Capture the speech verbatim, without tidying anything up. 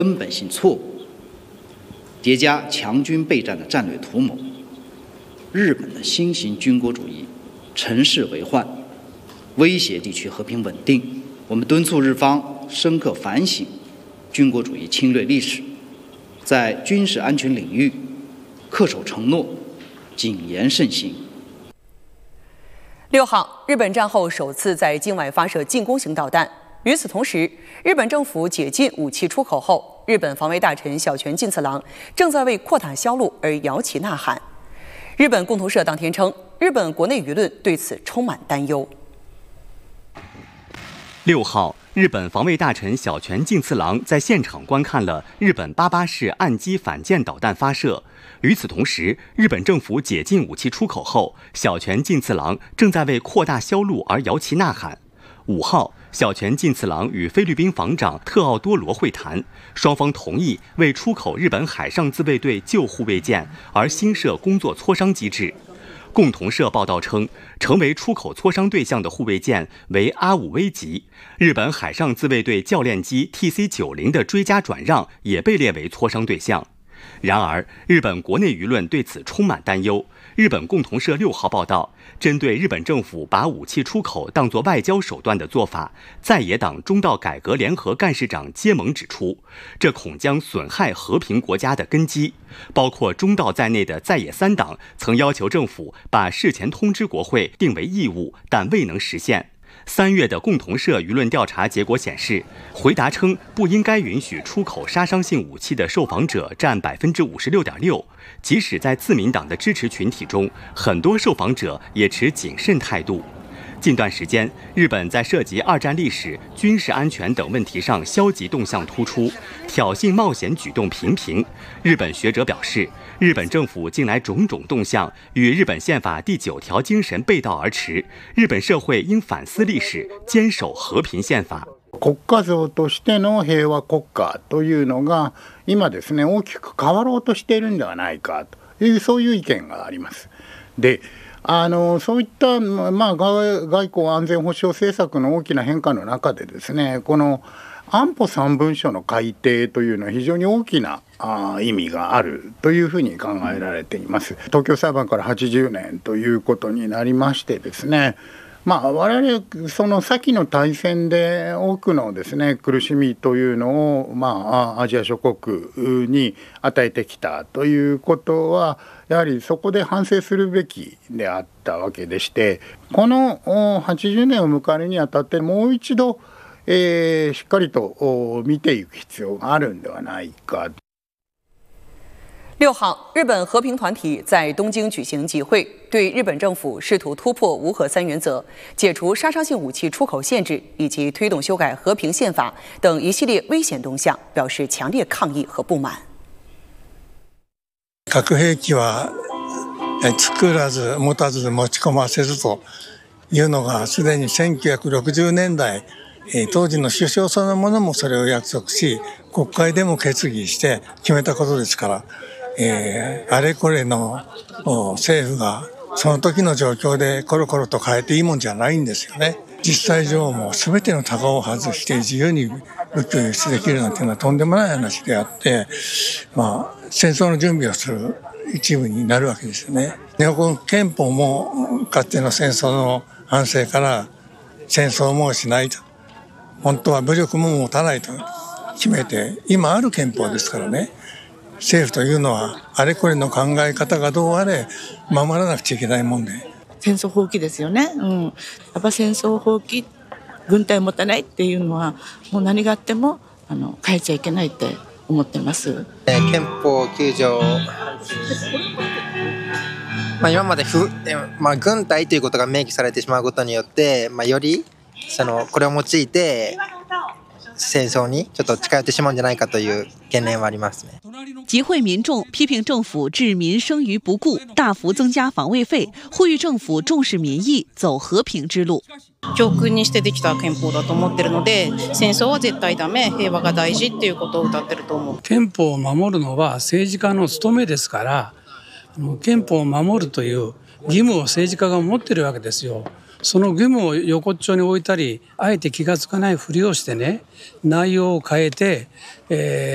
根本性错误，叠加强军备战的战略图谋，日本的新型军国主义乘势为患，威胁地区和平稳定。我们敦促日方深刻反省军国主义侵略历史，在军事安全领域恪守承诺，谨言慎行。 六号，日本战后首次在境外发射进攻型导弹。与此同时，日本政府解禁武器出口后，日本防卫大臣小泉进次郎正在为扩大销路而摇旗呐喊。日本共同社当天称，日本国内舆论对此充满担忧。 六号，日本防卫大臣小泉进次郎在现场观看了日本八八式岸基反舰导弹发射。与此同时，日本政府解禁武器出口后，小泉进次郎正在为扩大销路而摇旗呐喊。五号，小泉进次郎与菲律宾防长特奥多罗会谈，双方同意为出口日本海上自卫队旧护卫舰而新设工作磋商机制。共同社报道称，成为出口磋商对象的护卫舰为阿武威级，日本海上自卫队教练机 T C 九十 的追加转让也被列为磋商对象。然而，日本国内舆论对此充满担忧。日本共同社六号报道，针对日本政府把武器出口当作外交手段的做法，在野党中道改革联合干事长菅盟指出，这恐将损害和平国家的根基。包括中道在内的在野三党曾要求政府把事前通知国会定为义务，但未能实现。三月的共同社舆论调查结果显示，回答称不应该允许出口杀伤性武器的受访者占百分之五十六点六。即使在自民党的支持群体中，很多受访者也持谨慎态度。近段时间，日本在涉及二战历史、军事安全等问题上消极动向突出，挑衅冒险举动频频。日本学者表示，日本政府近来种种动向与日本宪法第九条精神背道而驰，日本社会应反思历史，坚守和平宪法。 国家像としての平和国家というのが今ですね、大きく変わろうとしているんではないかというそういう意見があります。であのそういった、まあ、外, 外交安全保障政策の大きな変化の中でですね、この安保三文書の改定というのは非常に大きなあ意味があるというふうに考えられています。東京裁判からはちじゅうねんということになりましてですね、まあ、我々その先の大戦で多くのですね苦しみというのを、まあ、アジア諸国に与えてきたということはやはりそこで反省するべきであったわけでして、このはちじゅうねんを迎えるにあたってもう一度、えー、しっかりと見ていく必要があるんではないか。 六号，日本和平团体在东京举行集会，对日本政府试图突破无核三原则、解除杀伤性武器出口限制以及推动修改和平宪法等一系列危险动向表示强烈抗议和不满。 核兵器は作らず持たず持ち込ませずというのがすでにせんきゅうひゃくろくじゅうねんだい、当時の首相そのものもそれを約束し、国会でも決議して決めたことですから、えー、あれこれの政府がその時の状況でコロコロと変えていいもんじゃないんですよね。実際上も全てのタガを外して自由に武器を輸出できるなんていうのはとんでもない話であって、まあ戦争の準備をする一部になるわけですよね。日本憲法もかつての戦争の反省から戦争もしないと、本当は武力も持たないと決めて今ある憲法ですからね。政府というのはあれこれの考え方がどうあれ守らなくちゃいけないもんで、 戦争放棄ですよね、うん、やっぱ戦争放棄、軍隊を持たないっていうのはもう何があってもあの変えちゃいけないって思ってます。 えー、憲法きゅう条、まあ、今までふ、まあ、軍隊ということが明記されてしまうことによって、まあ、よりそのこれを用いて戦争にちょっと近寄ってしまうんじゃないかという懸念はありますね。 集会民众批评政府置民生于不顾，大幅增加防衛費，呼籲政府重視民意，走和平之路。 教訓にしてできた憲法だと思ってるので、戦争は絶対ダメ、平和が大事っていうことを歌ってると思う。 憲法を守るのは政治家の務めですから、憲法を守るという義務を政治家が持ってるわけですよ。その義務を横っちょに置いたり、あえて気がつかないふりをしてね、内容を変えて、えー